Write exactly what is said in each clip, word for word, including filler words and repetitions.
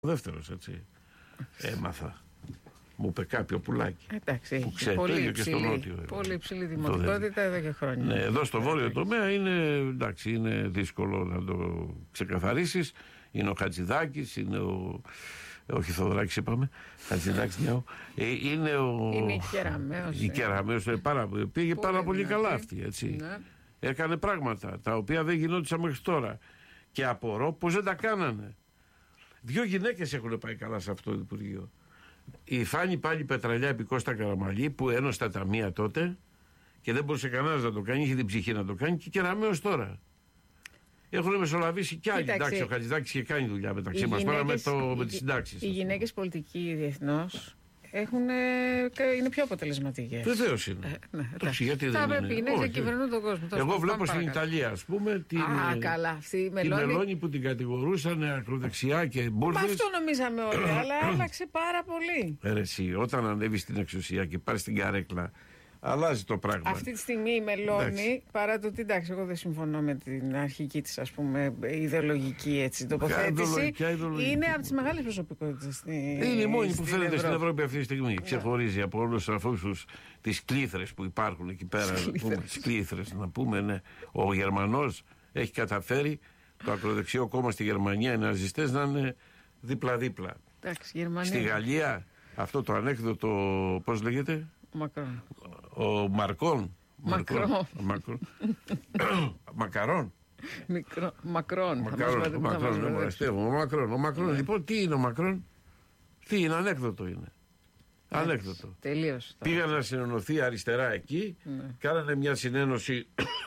δεύτερος, έτσι. Έμαθα. Μου είπε κάποιο πουλάκι. Εντάξει, που ξέρει, πολύ το ίδιο υψηλή, και στο νότιο. πολύ υψηλή δημοτικότητα εδώ και χρόνια. Ναι, εδώ στο βόρειο τομέα είναι, εντάξει, είναι δύσκολο να το ξεκαθαρίσεις. Είναι ο Χατζηδάκης, είναι ο. Όχι Θοδωράκης είπαμε. Χατζηδάκης νιάου. Ε, είναι ο. Είναι η Κεραμέως. Η Κεραμέως ε, πάρα, πήγε πολύ πάρα πολύ δυνατή. καλά αυτή, έτσι. Ναι. Έκανε πράγματα τα οποία δεν γινόντουσαν μέχρι τώρα. Και απορώ πως δεν τα κάνανε. Δύο γυναίκες έχουν πάει καλά σε αυτό το Υπουργείο. Η Φάνη πάλι Πετραλιά επί Κώστα Καραμαλή που ένωσε τα ταμεία τότε και δεν μπορούσε κανένας να το κάνει, είχε την ψυχή να το κάνει, και Κεραμέως τώρα. Έχουν μεσολαβήσει κι άλλοι. Κοίταξε, εντάξει, ο Χατζηδάκης και κάνει δουλειά μεταξύ οι μας τώρα με, γυναίκες- το, με οι- τις συντάξεις. Οι γυναίκες πολιτικοί διεθνώς έχουν, ε, είναι πιο αποτελεσματικές. Βεβαίως είναι. Ε, ναι, Εντάξει, γιατί θα δεν πρέπει είναι. να Όχι. κυβερνούν τον κόσμο. Τόσο Εγώ πάμε βλέπω στην παρακάτω. Ιταλία, ας πούμε, την, Α, καλά, αυτή η τη Μελώνη. Μελώνη που την κατηγορούσαν ακροδεξιά και Μα μπουρδες. αυτό νομίζαμε όλοι, αλλά άλλαξε πάρα πολύ. Ε, ρε, εσύ, όταν ανέβει στην εξουσία και πάρει την καρέκλα, αλλάζει το πράγμα. Αυτή τη στιγμή η Μελώνη, Εντάξει. παρά το ότι εντάξει, εγώ δεν συμφωνώ με την αρχική της, ας πούμε, ιδεολογική έτσι, τοποθέτηση, ιδεολογική, ιδεολογική. είναι από τις μεγάλες προσωπικότητες στην Είναι η μόνη που φαίνεται στην Ευρώπη. Ευρώπη αυτή τη στιγμή. Ξεχωρίζει από όλους αυτούς τις κλήθρες που υπάρχουν εκεί πέρα. Τις κλήθρες, να πούμε, ναι. Ο Γερμανός έχει καταφέρει το ακροδεξιό κόμμα στη Γερμανία, οι ναζιστές, να είναι δίπλα-δίπλα. Εντάξει, Γερμανία. Στη Γαλλία, αυτό το ανέκδοτο, πώς λέγεται, Μακρόν. ο Μαρκόν. Μακρόν. Μακρόν. Μακαρόν. Μικρό, Μακρόν. θα μας Μακαρόν. βαδε- Ο θα μας Μακρόν, δεν μου βαδέψει. αστεύω. Ο Μακρόν. Ο Μακρόν. Λοιπόν, τι είναι ο Μακρόν? Τι είναι, ανέκδοτο είναι. Ανέκδοτο. Τελείωσε. τώρα. Πήγαν να συνενωθεί αριστερά εκεί, Ναι. κάνανε μια συνένωση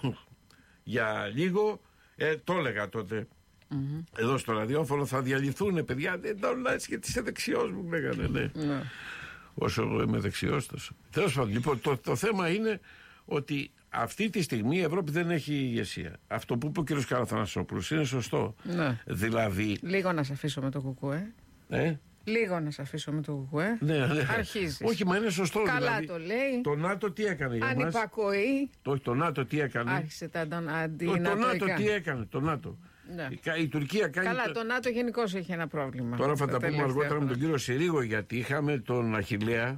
για λίγο. Ε, το έλεγα τότε. Εδώ στο ραδιόφωνο θα διαλυθούν, παιδιά. Δεν το λες γιατί είσαι δεξιός, μου λέγανε. Ναι. Ναι. Όσο εγώ είμαι δεξιός τόσο. Τέλος πάντων, λοιπόν, το, το θέμα είναι ότι αυτή τη στιγμή η Ευρώπη δεν έχει ηγεσία. Αυτό που είπε ο κ. Καραθανασόπουλος είναι σωστό. Ναι. Δηλαδή. Λίγο να σε αφήσω με το κουκουέ. Ε, Λίγο να σε αφήσω με το κουκουέ. ναι, ναι. Αρχίζεις. Όχι, μα είναι σωστό. Καλά δηλαδή, το λέει. Το ΝΑΤΟ τι έκανε για μας? Ανυπακοή. Το, όχι, το ΝΑΤΟ τι έκανε? Άρχισε τα τον αντί Το, το ΝΑΤο νατοϊκά. τι έκανε, το ΝΑΤΟ. Ναι. Η, η Τουρκία κάνει. Καλά, το- το ΝΑΤΟ γενικώς έχει ένα πρόβλημα. Τώρα θα τα πούμε τελευταία αργότερα με τον χρόνια. κύριο Συρίγο, γιατί είχαμε τον Αχιλλέα,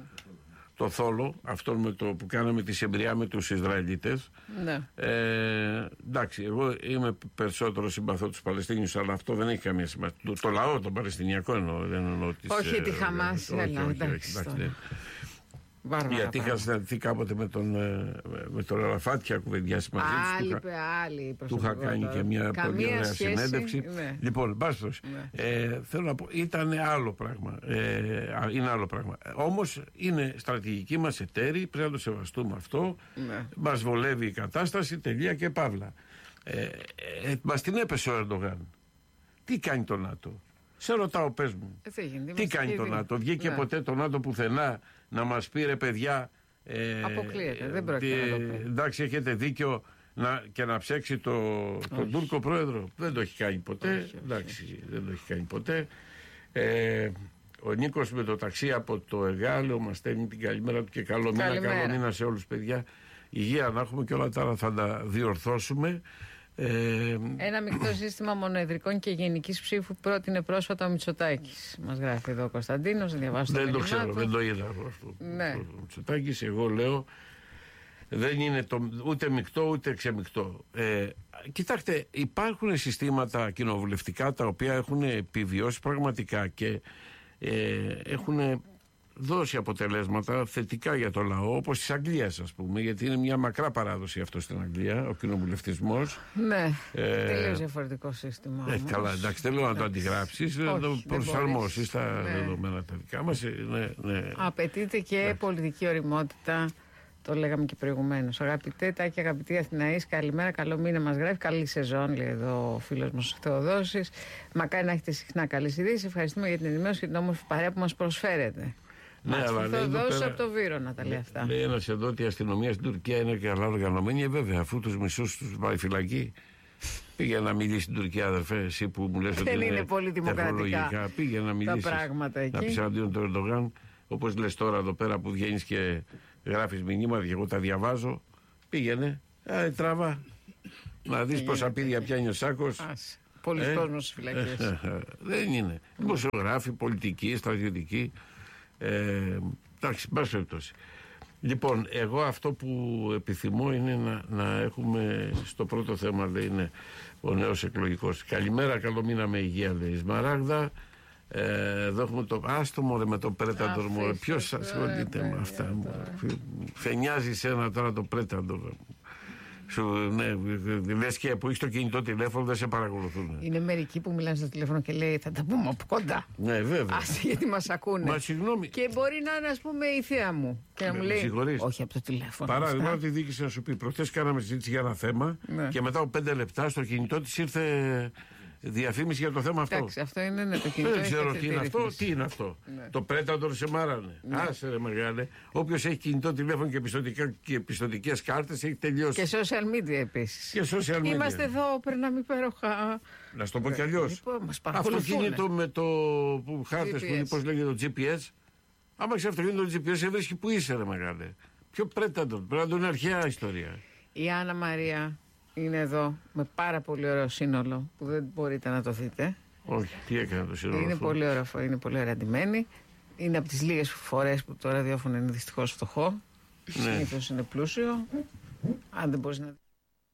το Θόλο, αυτόν με το που κάναμε τη συμπριά με τους Ισραηλίτες. Ναι. Ε, εντάξει, εγώ είμαι περισσότερο συμπαθώ τους Παλαιστίνιους, αλλά αυτό δεν έχει καμία σημασία. Το, το λαό, τον Παλαιστινιακό εννοώ, δεν εννοώ τις, Όχι ε, τη Χαμάς, όχι, έλα, όχι, όχι, εντάξει, εντάξει, τώρα. δεν. Βάρβαρα Γιατί είχα πράγματα. συναντηθεί κάποτε με τον, ε, με τον Αραφάτ και κουβεντιάσει μαζί του. Άλλη, Του είχα- είπε, άλλη του είχα κάνει και μια πολύ Καμία ωραία σχέση, συνέντευξη. ναι. Λοιπόν, μπάστος, Ναι. ε, θέλω να πω, ήταν άλλο πράγμα. Ε, α, είναι άλλο πράγμα. Όμως είναι στρατηγική μας εταίρη, πρέπει να το σεβαστούμε αυτό. Ναι. Μας βολεύει η κατάσταση, τελεία και παύλα. Ε, ε, μας την έπεσε ο Ερντογάν. Τι κάνει το ΝΑΤΟ? Σε ρωτάω, πες μου. Ε, δεν γίνεται, Τι είμαστε κάνει και το δι- ΝΑΤΟ? Βγήκε Ναι. ποτέ το ΝΑΤΟ πουθενά να μας πει, ρε παιδιά, ε, Αποκλείεται, δεν ε, πρόκειται να το πει. εντάξει, έχετε δίκιο να, και να ψέξει το, τον Τούρκο πρόεδρο. Δεν το έχει κάνει ποτέ. Όχι, όχι, εντάξει, δεν το έχει κάνει ποτέ. Ε, ο Νίκος με το ταξί από το Εγάλεο μας στέλνει την καλημέρα του και καλό μήνα, Καλημέρα. καλό μήνα σε όλους, παιδιά. Υγεία να έχουμε και όλα τα άλλα θα τα διορθώσουμε. Ε, Ένα μεικτό σύστημα μονοεδρικών και γενικής ψήφου πρότεινε πρόσφατα ο Μητσοτάκης. Μας γράφει εδώ ο Κωνσταντίνος, να διαβάσω δεν το μήνυμά ξέρω, του. δεν το είδα αυτό. Ναι. Ο Μητσοτάκης, εγώ λέω, δεν είναι το, ούτε μεικτό ούτε ξεμεικτό. Ε, κοιτάξτε, υπάρχουν συστήματα κοινοβουλευτικά τα οποία έχουν επιβιώσει πραγματικά και ε, έχουν δώσει αποτελέσματα θετικά για το λαό, όπως της Αγγλίας, ας πούμε, γιατί είναι μια μακρά παράδοση αυτό στην Αγγλία, ο κοινοβουλευτισμός. Ναι, Ε, τελείως διαφορετικό σύστημα. Ε, όμως. καλά, εντάξει, θέλω να το αντιγράψεις, να το δεν προσαρμόσεις στα μπορείς. Ναι. δεδομένα τα δικά μας. ε, Ναι, ναι. Απαιτείται και πολιτική ωριμότητα. Το λέγαμε και προηγουμένως. Αγαπητέ Τάκη, αγαπητή Αθηναής, καλημέρα, καλό μήνα μας γράφει. Καλή σεζόν, λέει εδώ ο φίλος μας ο Θεοδόσης. Μακάρι να έχετε συχνά καλές ειδήσεις. Ευχαριστούμε για την ενημέρωση και την όμορφη παρέα που μας προσφέρετε. Ναι, αλλά λέει εδώ Θεοδόσης πέρα- από το Βύρωνα τα λέει αυτά. Λέει ένας εδώ ότι η αστυνομία στην Τουρκία είναι καλά οργανωμένη. Ε, βέβαια, αφού τους μισούς τους πάει φυλακή. Πήγε να μιλήσει στην Τουρκία, αδερφέ, εσύ που μου λες ότι Δεν είναι πολύ δημοκρατικά τεχνολογικά. Πήγε να μιλήσεις. πράγματα εκεί. Να πεις αντίον του Ερντογάν, όπως λες τώρα εδώ πέρα που βγαίνεις και γράφεις μηνύματα και εγώ τα διαβάζω. Πήγαινε, ε, τραβά. Να δεις πόσα πίδια πιάνει ο Σάκος. Άσε. Πολλοί ε, κόσμος στις φυλακές. Ε, ε, ε, δεν είναι. Δημοσιογράφοι, πολιτικοί, στρατιωτικοί. Ε, εντάξει, μπας περιπτώσει. Λοιπόν, εγώ αυτό που επιθυμώ είναι να, να έχουμε στο πρώτο θέμα, λέει, είναι ο νέος εκλογικός. Καλημέρα, καλό μήνα με υγεία, λέει η Σμαράγδα. Ε, εδώ έχουμε το άστο μωρέ με το Πρέταντορ μωρέ. Ποιος ασχολείται με αυτά? Σε νοιάζει σένα τώρα το Πρέταντορ? Σου, ναι, λες και που έχεις το κινητό τηλέφωνο δεν σε παρακολουθούν. Είναι μερικοί που μιλάνε στο τηλέφωνο και λέει θα τα πούμε από κοντά. Ναι, βέβαια. Άσε, γιατί μας ακούνε. Μα συγγνώμη. Και μπορεί να είναι, ας πούμε, η θεία μου. Και να μου λέει συγχωρείς. Όχι από το τηλέφωνο. Παράδειγμα, ότι η διοίκηση να σου πει: προχθές κάναμε συζήτηση για ένα θέμα, ναι, και μετά από πέντε λεπτά στο κινητό της ήρθε διαφήμιση για το θέμα αυτό. Εντάξει, αυτό είναι, ναι, το κινητό. Δεν ξέρω τι είναι αυτό, τι είναι αυτό. Ναι. Το Πρέταντορ σε μάρανε. Ναι. Άσε ρε μεγάλε. Όποιος έχει κινητό τηλέφωνο και πιστωτικές κάρτες έχει τελειώσει. Και social media επίσης. Και social media. Είμαστε εδώ, περνάμε υπέροχα. Να σου το πω κι αλλιώς. Λοιπόν, αυτοκίνητο με το χάρτες που, πώς λέγεται, το τζι πι ες. Άμα έχεις αυτοκίνητο το τζι πι ες, σε βρίσκει που είσαι ρε μεγάλε. Ποιο Πρέταντορ? Πρέταντορ είναι αρχαία ιστορία. Η Άννα Μαρία είναι εδώ με πάρα πολύ ωραίο σύνολο που δεν μπορείτε να το δείτε. Όχι, τι έκανε το σύνολο? Είναι αυτό? πολύ ωραίο, είναι πολύ ωραία ντυμένη. Είναι από τις λίγες φορές που το ραδιόφωνο είναι δυστυχώς φτωχό. Ναι. Συνήθως είναι πλούσιο. Αν δεν μπορείς να...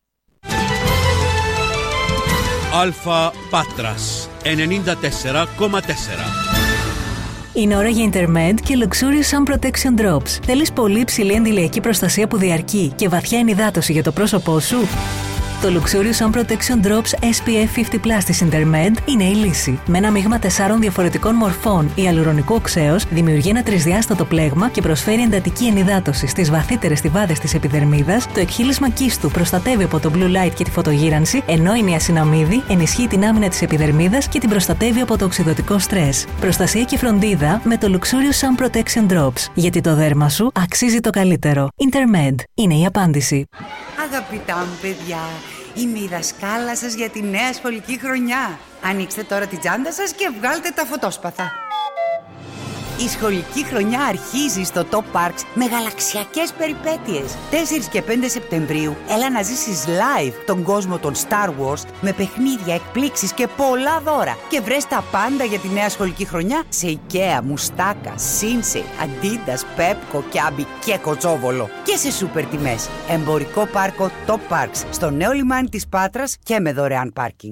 Αλφα Πάτρας ενενήντα τέσσερα κόμμα τέσσερα. Είναι ώρα για Intermed και Luxurious Sun Protection Drops. Θέλεις πολύ υψηλή αντιλιακή προστασία που διαρκεί και βαθιά ενυδάτωση για το πρόσωπό σου? Το Luxurious Sun Protection Drops ες πι εφ πενήντα πλας της Intermed είναι η λύση. Με ένα μείγμα τεσσάρων διαφορετικών μορφών ιαλουρονικού οξέως δημιουργεί ένα τρισδιάστατο πλέγμα και προσφέρει εντατική ενυδάτωση στις βαθύτερες στιβάδες της επιδερμίδας. Το εκχύλισμα κύστου προστατεύει από το blue light και τη φωτογύρανση, ενώ η νιασιναμίδη ενισχύει την άμυνα της επιδερμίδας και την προστατεύει από το οξυδωτικό στρες. Προστασία και φροντίδα με το Luxurious Sun Protection Drops. Γιατί το δέρμα σου αξίζει το καλύτερο. Intermed είναι η απάντηση. Αγαπητά μου παιδιά, είμαι η δασκάλα σας για τη νέα σχολική χρονιά. Ανοίξτε τώρα την τσάντα σας και βγάλτε τα φωτόσπαθα. Η σχολική χρονιά αρχίζει στο Top Parks με γαλαξιακές περιπέτειες. τέσσερις και πέντε Σεπτεμβρίου έλα να ζήσεις live τον κόσμο των Star Wars με παιχνίδια, εκπλήξεις και πολλά δώρα. Και βρες τα πάντα για τη νέα σχολική χρονιά σε IKEA, Μουστάκα, Σίνσεϊ, Αντίντας, Πέπκο, Κιάμπι και Κοτσόβολο. Και σε σούπερ τιμές. Εμπορικό πάρκο Top Parks στο νέο λιμάνι της Πάτρας και με δωρεάν πάρκινγκ.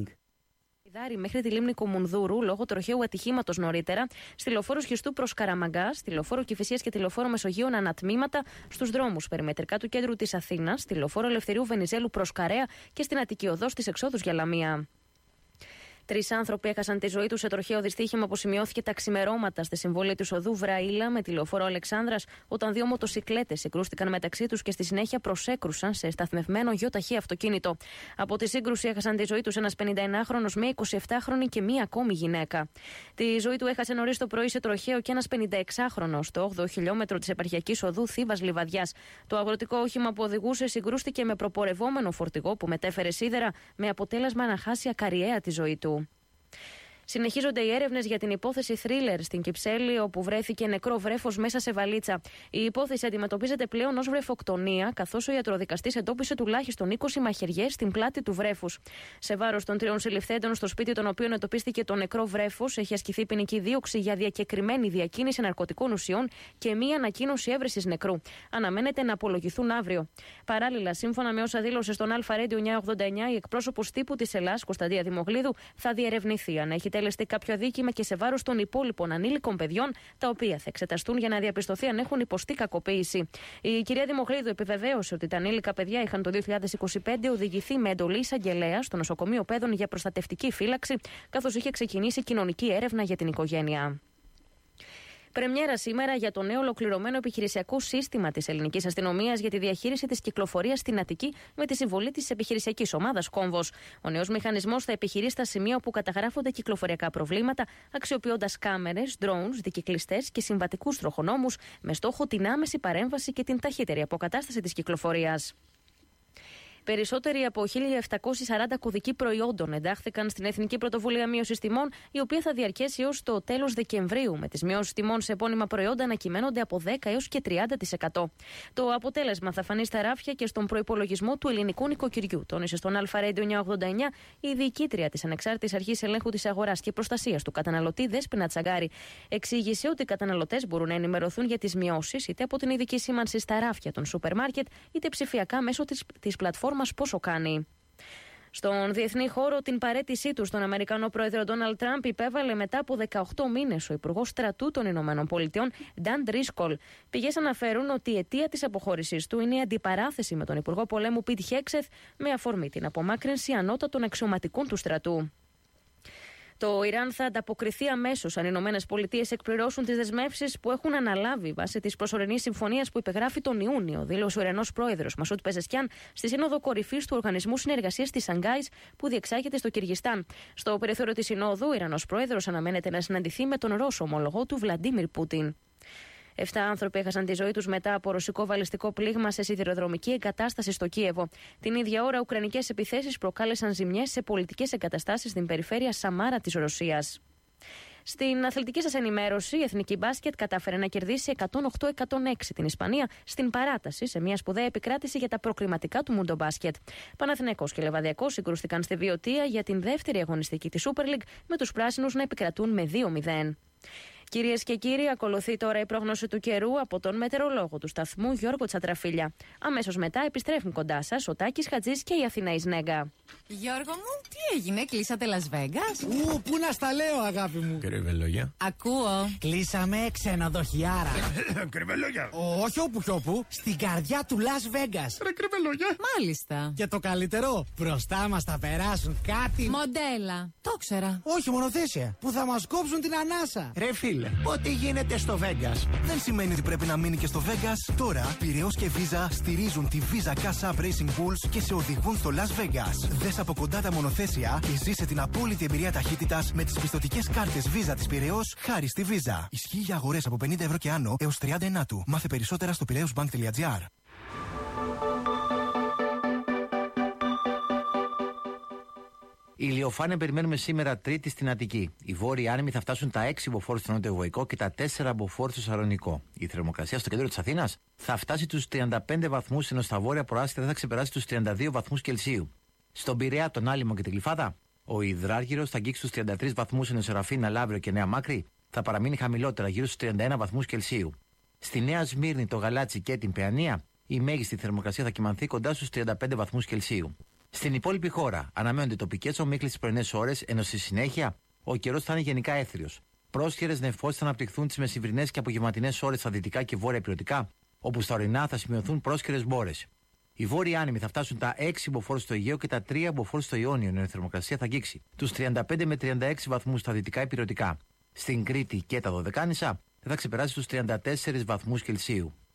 Μέχρι τη λίμνη Κομουνδούρου λόγω τροχαίου ατυχήματος νωρίτερα, στη λεωφόρο Σχιστού προς Καραμαγκά, στη λεωφόρο Κηφισίας και τη λεωφόρο Μεσογείων ανατμήματα στους δρόμους περιμετρικά του κέντρου της Αθήνας, στη λεωφόρο Ελευθερίου Βενιζέλου προς Καρέα και στην Αττική Οδό στις εξόδους για Λαμία. Τρεις άνθρωποι έχασαν τη ζωή τους σε τροχαίο δυστύχημα που σημειώθηκε τα ξημερώματα στη συμβολή της οδού Βραήλα με τη λεωφόρο Αλεξάνδρας, όταν δύο μοτοσικλέτες συγκρούστηκαν μεταξύ τους και στη συνέχεια προσέκρουσαν σε σταθμευμένο γιοταχή αυτοκίνητο. Από τη σύγκρουση έχασαν τη ζωή τους ένας πενηνταενάχρονος, μία εικοσιεπτάχρονη και μία ακόμη γυναίκα. Τη ζωή του έχασε νωρίς το πρωί σε τροχαίο και ένας πενηνταεξάχρονος στο όγδοο χιλιόμετρο της επαρχιακής οδού Θήβας Λιβαδιάς. Το αγροτικό όχημα που οδηγούσε συγκρούστηκε με προπορευόμενο φορτηγό που μετέφερε σίδερα, με αποτέλεσμα να χάσει ακαριέα τη ζωή του. Συνεχίζονται οι έρευνες για την υπόθεση Θρίλερ στην Κυψέλη, όπου βρέθηκε νεκρό βρέφος μέσα σε βαλίτσα. Η υπόθεση αντιμετωπίζεται πλέον ως βρεφοκτονία, καθώς ο ιατροδικαστής εντόπισε τουλάχιστον είκοσι μαχαιριές στην πλάτη του βρέφους. Σε βάρος των τριών συλληφθέντων, στο σπίτι των οποίων εντοπίστηκε το νεκρό βρέφος, έχει ασκηθεί ποινική δίωξη για διακεκριμένη διακίνηση ναρκωτικών ουσιών και μία ανακοίνωση έβρεσης νεκρού. Αναμένεται να απολογηθούν αύριο. Παράλληλα, σύμφωνα με όσα δήλωσε στον Αλφα Radio εννιακόσια ογδόντα εννιά, η εκπρόσωπος τύπου της Ελλάς, Κωνσταντία Δημογλίδου, θα διερευνηθεί αν έχει τελεστεί κάποιο αδίκημα και σε βάρος των υπόλοιπων ανήλικων παιδιών, τα οποία θα εξεταστούν για να διαπιστωθεί αν έχουν υποστεί κακοποίηση. Η κυρία Δημογλίδου επιβεβαίωσε ότι τα ανήλικα παιδιά είχαν το δύο χιλιάδες είκοσι πέντε οδηγηθεί με εντολή εισαγγελέα στο νοσοκομείο Πέδων για προστατευτική φύλαξη, καθώς είχε ξεκινήσει κοινωνική έρευνα για την οικογένεια. Πρεμιέρα σήμερα για το νέο ολοκληρωμένο επιχειρησιακό σύστημα της ελληνικής αστυνομίας για τη διαχείριση της κυκλοφορίας στην Αττική με τη συμβολή της επιχειρησιακής ομάδας Κόμβος. Ο νέος μηχανισμός θα επιχειρεί στα σημεία όπου καταγράφονται κυκλοφοριακά προβλήματα, αξιοποιώντας κάμερες, drones, δικυκλιστές και συμβατικούς τροχονόμους, με στόχο την άμεση παρέμβαση και την ταχύτερη αποκατάσταση της κυκλοφορίας. Περισσότεροι από χίλια επτακόσιοι σαράντα κωδικοί προϊόντων εντάχθηκαν στην Εθνική Πρωτοβουλία Μείωσης Τιμών, η οποία θα διαρκέσει έως το τέλος Δεκεμβρίου, με τις μειώσεις τιμών σε επώνυμα προϊόντα να κυμαίνονται από δέκα έως και τριάντα τοις εκατό. Το αποτέλεσμα θα φανεί στα ράφια και στον προϋπολογισμό του ελληνικού νοικοκυριού, τόνισε στον Αλφα Radio εννιακόσια ογδόντα εννιά η διοικήτρια της Ανεξάρτητης Αρχής Ελέγχου της Αγοράς και Προστασίας του Καταναλωτή, Δέσποινα Τσαγκάρη. Εξήγησε ότι οι καταναλωτές μπορούν να ενημερωθούν για τις μειώσεις είτε από την ειδική σήμανση στα ράφια των σούπερ μάρκετ, είτε ψηφιακά μέσω της, της πλατφόρμας Πόσο Κάνει. Στον διεθνή χώρο, την παραίτησή του στον Αμερικανό πρόεδρο Ντόναλντ Τραμπ υπέβαλε μετά από δεκαοκτώ μήνες ο Υπουργός Στρατού των Ηνωμένων Πολιτειών, Νταν Ντρίσκολ. Πηγές αναφέρουν ότι η αιτία της αποχώρησής του είναι η αντιπαράθεση με τον Υπουργό Πολέμου Πιτ Χέξεθ, με αφορμή την απομάκρυνση ανώτατων αξιωματικών του στρατού. Το Ιράν θα ανταποκριθεί αμέσως αν οι Ηνωμένες Πολιτείες εκπληρώσουν τις δεσμεύσεις που έχουν αναλάβει βάσει της προσωρινής συμφωνίας που υπεγράφει τον Ιούνιο, δήλωσε ο Ιρανός πρόεδρος Μασούτ Πεζεσκιάν στη Σύνοδο Κορυφής του Οργανισμού Συνεργασίας της Σανγκάης που διεξάγεται στο Κυργιστάν. Στο περιθώριο της Συνόδου, ο Ιρανός πρόεδρος αναμένεται να συναντηθεί με τον Ρώσο ομολογό του Βλαντίμιρ Πούτιν. Εφτά άνθρωποι έχασαν τη ζωή τους μετά από ρωσικό βαλιστικό πλήγμα σε σιδηροδρομική εγκατάσταση στο Κίεβο. Την ίδια ώρα, ουκρανικές επιθέσεις προκάλεσαν ζημιές σε πολιτικές εγκαταστάσεις στην περιφέρεια Σαμάρα της Ρωσίας. Στην αθλητική σας ενημέρωση, η Εθνική Μπάσκετ κατάφερε να κερδίσει εκατόν οκτώ εκατόν έξι την Ισπανία στην παράταση σε μια σπουδαία επικράτηση για τα προκριματικά του Μουντομπάσκετ. Παναθηναϊκός και Λεβαδιακός συγκρούστηκαν στη Βιωτία για την δεύτερη αγωνιστική της Super League, με τους πράσινους να επικρατούν με δύο μηδέν. Κυρίες και κύριοι, ακολουθεί τώρα η πρόγνωση του καιρού από τον μετεωρολόγο του σταθμού Γιώργο Τσατραφίλια. Αμέσως μετά επιστρέφουν κοντά σας ο Τάκης Χατζής και η Αθηναής Νέγκα. Γιώργο μου, τι έγινε, κλείσατε Las Vegas? Ου, πού να στα λέω, αγάπη μου. Κρυβελόγια. Ακούω. Κλείσαμε ξενοδοχιάρα. Κρυβελόγια. Όχι όπου κι όπου, στην καρδιά του Las Vegas. Ρε κρυβελόγια. Μάλιστα. Και το καλύτερο, μπροστά μας θα περάσουν κάτι. Μοντέλα. Το ξέρα. Όχι μονοθέσια, που θα μας κόψουν την ανάσα. Ρε φίλε, ό,τι γίνεται στο Vegas δεν σημαίνει ότι πρέπει να μείνει και στο Vegas. Τώρα, Πειραιώς και Visa στηρίζουν τη Visa Cash App Racing Bulls και σε οδηγούν στο Las Vegas. Δες από κοντά τα μονοθέσια και ζήσε την απόλυτη εμπειρία ταχύτητας με τις πιστωτικές κάρτες Visa της Πειραιώς χάρη στη Visa. Ισχύει για αγορές από πενήντα ευρώ και άνω έως τριάντα ενάτου. Μάθε περισσότερα στο πειραιώσμπανκ τελεία τζι άρ. Ηλιοφάνεια περιμένουμε σήμερα Τρίτη στην Αττική. Οι βόρειοι άνεμοι θα φτάσουν τα έξι μποφόρ στο νότιο-βορραϊκό και τα τέσσερα μποφόρ στο Σαλονικό. Η θερμοκρασία στο κέντρο της Αθήνας θα φτάσει τους τριάντα πέντε βαθμούς, ενώ στα βόρεια προάστια δεν θα ξεπεράσει τους τριάντα δύο βαθμούς Κελσίου. Στον Πειραιά, τον Άλυμο και τη Γλυφάδα, ο Υδράργυρος θα αγγίξει τους τριάντα τρεις βαθμούς, ενώ Σεραφίνα, Λαύριο και Νέα Μάκρη θα παραμείνει χαμηλότερα, γύρω στους τριάντα ένα βαθμούς Κελσίου. Στη Νέα Σμύρνη, το Γαλάτσι και την Παιανία, η μέγιστη θερμοκρασία θα κυμανθεί κοντά στους τριάντα πέντε βαθμούς Κελσίου. Στην υπόλοιπη χώρα αναμένονται τοπικές ομίχλες τις πρωινές ώρες, ενώ στη συνέχεια ο καιρός θα είναι γενικά έθριος. Πρόσχερες νεφώσεις θα αναπτυχθούν τις μεσημβρινές και απογευματινές ώρες στα δυτικά και βόρεια υπηρετικά, όπου στα ορεινά θα σημειωθούν πρόσχερες μπόρες. Οι βόρειοι άνεμοι θα φτάσουν τα έξι μποφόρ στο Αιγαίο και τα τρία μποφόρ στο Ιόνιο, ενώ η θερμοκρασία θα αγγίξει τους τριάντα πέντε με τριάντα έξι βαθμούς στα δυτικά υπηρετικά. Στην Κρήτη και τα Δωδεκάνησα δεν θα ξεπεράσει τους τριάντα τέσσερις βαθμούς Κελσίου.